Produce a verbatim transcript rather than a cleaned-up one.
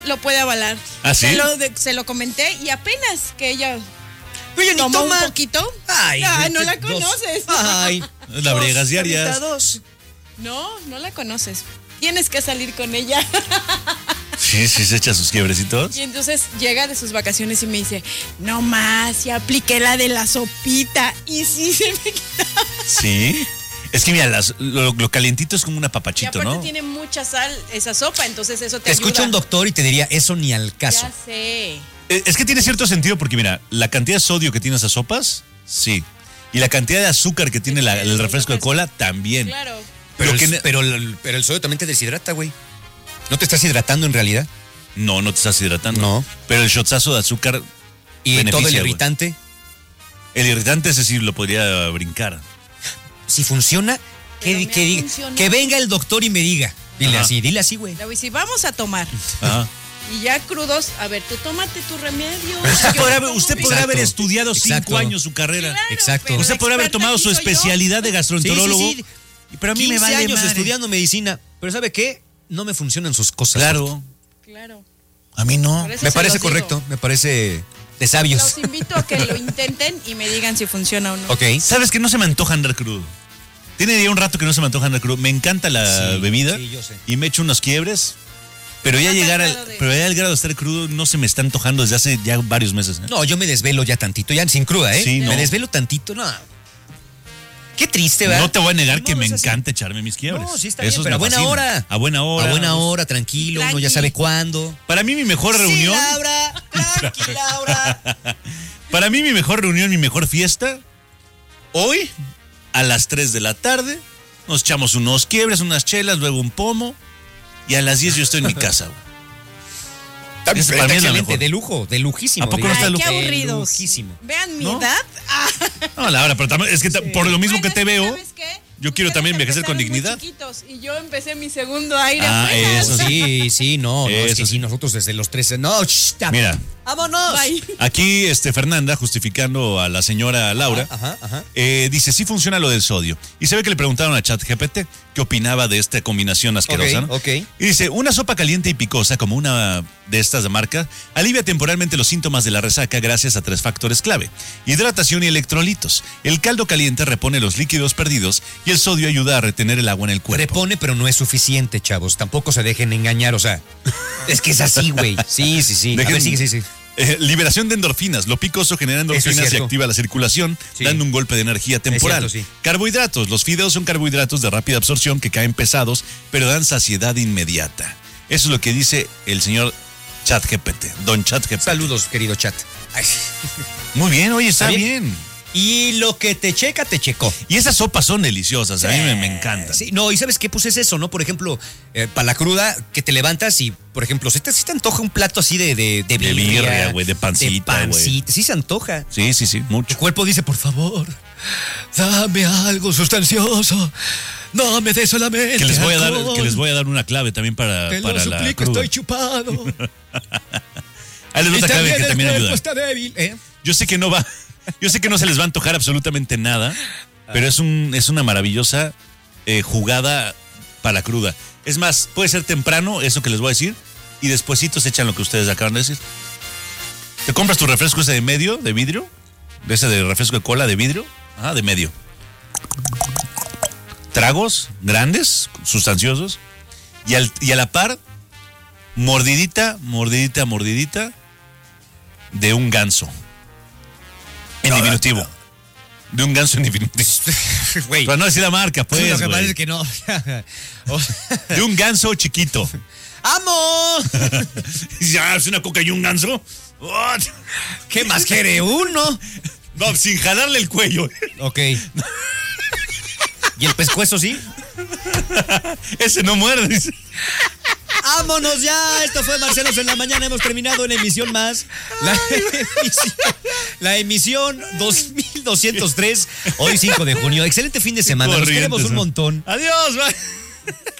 lo puede avalar. ¿Ah, sí? Se lo, de- se lo comenté y apenas que ella Oye, ni tomó toma. un poquito. Ay, Ah, vete, no la dos. conoces. Ay, La briegas diarias. ahorita dos. No, no la conoces. Tienes que salir con ella. Sí, sí, se echa sus quiebrecitos. Y entonces llega de sus vacaciones y me dice, no más, ya apliqué la de la sopita. Y sí se me quita. Sí. Es que mira, las- lo, lo calientito es como un Y apapachito, aparte ¿no? tiene mucha sal esa sopa, entonces eso te, Te ayuda. escucha un doctor y te diría, eso ni al caso. Ya sé. Eh, Es que tiene cierto sentido porque mira, la cantidad de sodio que tiene esas sopas, sí. Y la cantidad de azúcar que tiene la- el refresco de cola, también. Claro. Pero, Lo que el, ne- pero, el, pero el sodio también te deshidrata, güey. ¿No te estás hidratando en realidad? No, no te estás hidratando. No. Pero el shotzazo de azúcar, Y beneficia, todo el güey. irritante, El irritante ese sí lo podría brincar. si funciona, Pero que, me que, ha diga- funcionado. que venga el doctor y me diga. Dile Ajá. así, dile así, güey. Le voy a decir, vamos a tomar. Ajá. Y ya crudos, a ver, tú tómate tu remedio. Usted Yo podrá, tomo usted mi- podrá Exacto. haber estudiado cinco Exacto. años su carrera. Claro, Exacto. pero Usted podrá haber experta tomado aquí su soy yo. especialidad de gastroenterólogo. Sí, sí, sí. Pero a mí me quince vale años madre. estudiando medicina. Pero ¿sabe qué? No me funcionan sus cosas. Claro. Claro. A mí no. Por eso Me se parece los digo. correcto, me parece de sabios. Los invito a que lo intenten y me digan si funciona o no. Ok. ¿Sabes que no se me antoja andar crudo? Tiene ya un rato que no se me antoja andar crudo. Me encanta la Sí, bebida sí, yo sé. y me echo unos quiebres. Pero ya No te llegar al, agrado de- pero ya al grado de estar crudo no se me está antojando desde hace ya varios meses. ¿eh? No, yo me desvelo ya tantito, ya sin cruda, ¿eh? Sí, no. Me desvelo tantito, no. Qué triste, ¿verdad? No te voy a negar No, que no me es así. encanta echarme mis quiebres. No, sí está bien, Esos pero a me buena fascinan. hora. A buena hora. A buena hora, tranquilo, uno ya Tranqui. sabe cuándo. Para mí mi mejor reunión, Sí, Laura, tranqui, Laura. para mí mi mejor reunión, mi mejor fiesta, hoy a las tres de la tarde, nos echamos unos quiebres, unas chelas, luego un pomo y a las diez yo estoy en mi casa. güey. Ese para mí es la Excelente, mejor. de lujo, de lujísimo. ¿A poco no digo. está Ay, de qué lujo? aburridos. Lujísimo. Vean mi ¿No? edad. Ah. No, Laura, pero también, es que ta- por lo mismo Bueno, que te es veo, ¿sabes qué? yo quiero Ustedes también envejecer con empezaron muy dignidad. chiquitos y yo empecé mi segundo aire. Ah, apenas. eso Sí, sí, no, no, es Eso que sí. sí, nosotros desde los trece. No, shh, ta- Mira, vámonos. Bye. aquí este, Fernanda, justificando a la señora Laura, Ajá, ajá. eh, dice, sí funciona lo del sodio. Y se ve que le preguntaron a ChatGPT qué opinaba de esta combinación asquerosa, Ok, ¿no? ok. Y dice, una sopa caliente y picosa, como una de estas de marca, alivia temporalmente los síntomas de la resaca gracias a tres factores clave: hidratación y electrolitos. El caldo caliente repone los líquidos perdidos y el sodio ayuda a retener el agua en el cuerpo. Repone, pero no es suficiente, chavos. Tampoco se dejen engañar, o sea. Es que es así, güey. Sí, sí, sí. A Dejen- ver, sí, sí, sí. Eh, liberación de endorfinas. Lo picoso genera endorfinas y cierto. activa la circulación, Sí. dando un golpe de energía temporal. cierto, sí. Carbohidratos. Los fideos son carbohidratos de rápida absorción que caen pesados, pero dan saciedad inmediata. Eso es lo que dice el señor ChatGPT, don ChatGPT. Saludos, querido chat. Ay. Muy bien, oye, está, ¿Está bien? bien? Y lo que te checa, te checó. Y esas sopas son deliciosas, a mí me, me encantan. Sí, no, y ¿sabes qué? Pues es eso, ¿no? Por ejemplo, eh, para la cruda, que te levantas y, por ejemplo, si te, si te antoja un plato así de de, de De birria, birria, güey, de pancita, de güey. pancita, sí se antoja. Sí, sí, sí, mucho. Tu cuerpo dice, por favor, dame algo sustancioso. No me des solamente Que les voy a dar, alcohol. que les voy a dar una clave también para, Te para lo la suplico, cruda. estoy chupado. Ahí les doy Y otra clave también que el también cuerpo ayuda. está débil, ¿eh? Yo sé que no va, yo sé que no se les va a antojar absolutamente nada, pero es un, es una maravillosa eh, jugada para la cruda. Es más, puede ser temprano, eso que les voy a decir, y despuesitos echan lo que ustedes acaban de decir. Te compras tu refresco ese de medio, de vidrio, de ese de refresco de cola de vidrio, ajá, de medio. Tragos grandes, sustanciosos, y, al, y a la par, mordidita, mordidita, mordidita, de un ganso. En diminutivo. De un ganso en diminutivo. Güey. Para no decir la marca, pues. Lo que güey. pasa es que no. De un ganso chiquito. ¡Amo! Ya, es una coca y un ganso. What? ¿Qué más quiere uno? No, sin jalarle el cuello. Ok. ¿Y el pescuezo sí? Ese no muerde. dice. ¡Vámonos ya! Esto fue Marcelos en la Mañana. Hemos terminado una emisión más. La emisión, la emisión dos mil doscientos tres. Hoy cinco de junio. Excelente fin de semana. Nos Corrientes, queremos un ¿no? montón. Adiós, bye.